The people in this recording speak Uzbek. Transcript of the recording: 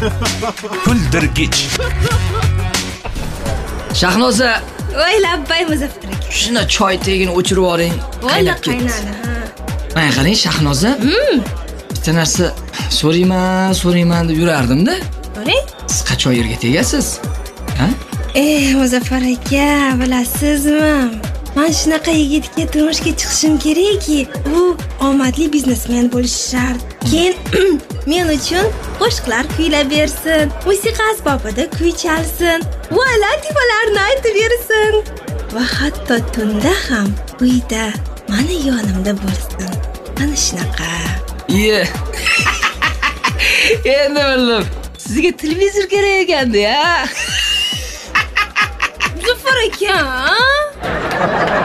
Kuldirgich. Shahnoza, voy labbay Muzaffar aka. shuna choy tegini o'chirib yuboring. Voy qaynadi. Mana qarang Shahnoza. Bitta narsa so'rayman deb yurardim-da. So'rang. Siz qachon yerga tegasiz? Ha? Muzaffar aka, bilasizmi? Men shunaqa yigitga turmushga chiqishim kerakki, u omadli biznesmen bo'lishi shart. Keyin men uchun qo'shiqlar kuylab bersin, musiqa asbobida kuy chalsin, va latifalarni aytib bersin. Va hatto tunda ham uyda meni yonimda bo'lsin. Ana shunaqa. Iye. Endi bildim. Sizga televizor kerak ekanda-ya. Muzaffar aka,